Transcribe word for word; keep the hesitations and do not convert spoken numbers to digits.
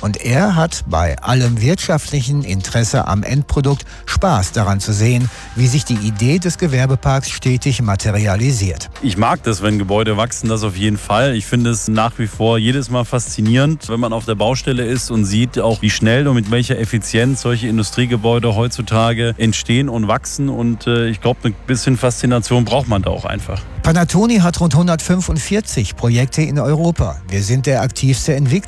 Und er hat bei allem wirtschaftlichen Interesse am Endprodukt Spaß daran zu sehen, wie sich die Idee des Gewerbeparks stetig materialisiert. Ich mag das, wenn Gebäude wachsen, das auf jeden Fall. Ich finde es nach wie vor jedes Mal faszinierend, wenn man auf der Baustelle ist und sieht auch, wie schnell und mit welcher Effizienz solche Industriegebäude heutzutage entstehen und wachsen. Und äh, ich glaube, ein bisschen Faszination braucht man da auch einfach. Panattoni hat rund hundertfünfundvierzig Projekte in Europa. Wir sind der aktivste Entwickler